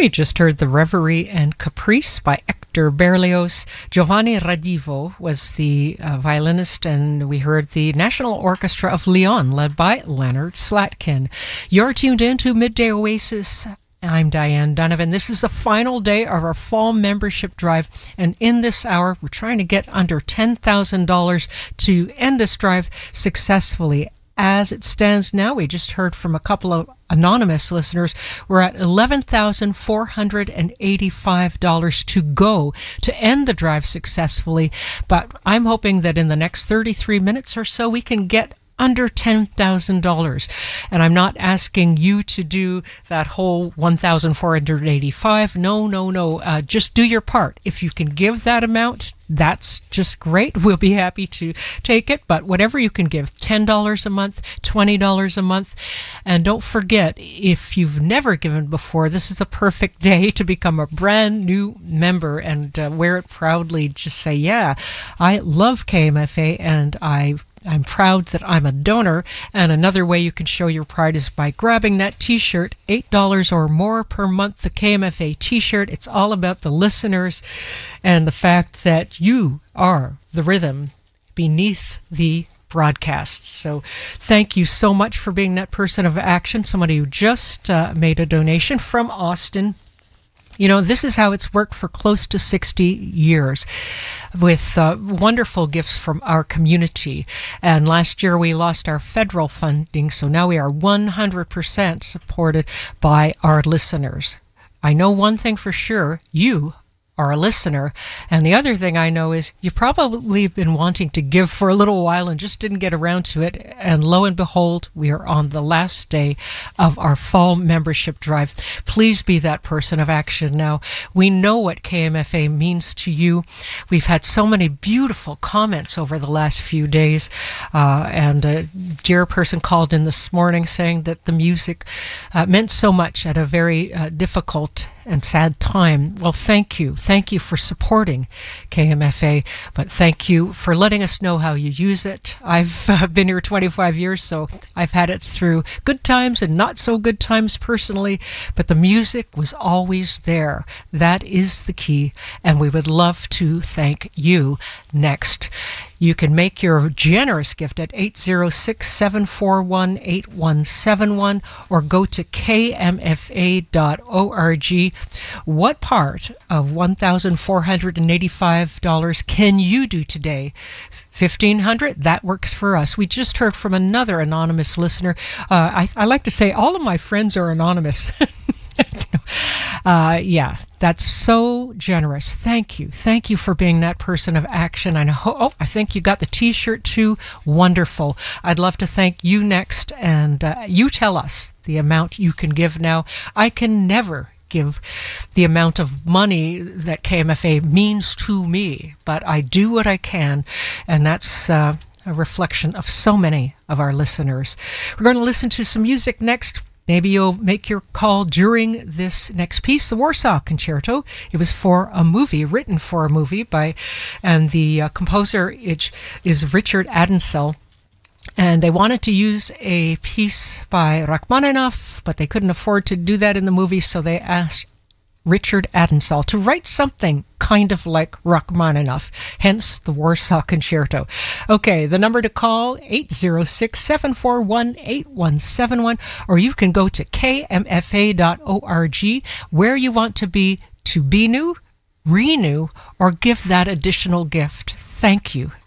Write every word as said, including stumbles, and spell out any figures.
We just heard The Reverie and Caprice by Hector Berlioz. Giovanni Radivo was the uh, violinist, and we heard the National Orchestra of Lyon, led by Leonard Slatkin. You're tuned in to Midday Oasis. I'm Diane Donovan. This is the final day of our fall membership drive, and in this hour, we're trying to get under ten thousand dollars to end this drive successfully. As it stands now, we just heard from a couple of anonymous listeners, we're at eleven thousand four hundred eighty-five dollars to go to end the drive successfully. But I'm hoping that in the next thirty-three minutes or so, we can get under ten thousand dollars. And I'm not asking you to do that whole one thousand four hundred eighty-five. No, no, no. Uh, just do your part. If you can give that amount, that's just great. We'll be happy to take it. But whatever you can give, ten dollars a month, twenty dollars a month. And don't forget, if you've never given before, this is a perfect day to become a brand new member and uh, wear it proudly. Just say, yeah, I love K M F A and I I'm proud that I'm a donor. And another way you can show your pride is by grabbing that t-shirt, eight dollars or more per month, the K M F A t-shirt. It's all about the listeners and the fact that you are the rhythm beneath the broadcasts. So thank you so much for being that person of action, somebody who just uh, made a donation from Austin. You know, this is how it's worked for close to sixty years with uh, wonderful gifts from our community. And last year we lost our federal funding, so now we are one hundred percent supported by our listeners. I know one thing for sure, you are a listener. And the other thing I know is you probably have been wanting to give for a little while and just didn't get around to it. And lo and behold, we are on the last day of our fall membership drive. Please be that person of action now. We know what K M F A means to you. We've had so many beautiful comments over the last few days. Uh, and a dear person called in this morning saying that the music uh, meant so much at a very uh, difficult and sad time. Well, thank you. Thank you for supporting K M F A, but thank you for letting us know how you use it. I've uh, been here twenty-five years, so I've had it through good times and not so good times personally, but the music was always there. That is the key, and we would love to thank you next. You can make your generous gift at eight zero six, seven four one, eight one seven one or go to k m f a dot org. What part of one thousand four hundred eighty-five dollars can you do today? fifteen hundred dollars? That works for us. We just heard from another anonymous listener. Uh, I, I like to say all of my friends are anonymous. Uh, yeah, that's so generous. Thank you. Thank you for being that person of action. I know, oh, I think you got the t-shirt too. Wonderful. I'd love to thank you next, and uh, you tell us the amount you can give now. I can never give the amount of money that K M F A means to me, but I do what I can, and that's uh, a reflection of so many of our listeners. We're going to listen to some music next. Maybe you'll make your call during this next piece, the Warsaw Concerto. It was for a movie, written for a movie by, and the uh, composer is, is Richard Adensel. And they wanted to use a piece by Rachmaninoff, but they couldn't afford to do that in the movie, so they asked Richard Adensel to write something kind of like Rachmaninoff, hence the Warsaw Concerto. Okay, the number to call, eight zero six, seven four one, eight one seven one, or you can go to k m f a dot org, where you want to be, to be new, renew, or give that additional gift. Thank you.